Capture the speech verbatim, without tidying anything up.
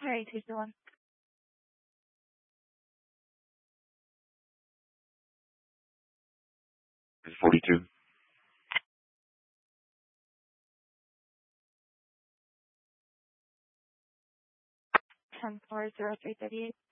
right, who's the one? forty-two. ten four zero three thirty eight.